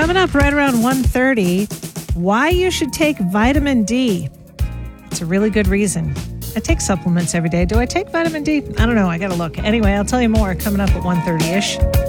Coming up right around 1:30, why you should take vitamin D. It's a really good reason. I take supplements every day. Do I take vitamin D? I don't know. I got to look. Anyway, I'll tell you more coming up at 1:30-ish.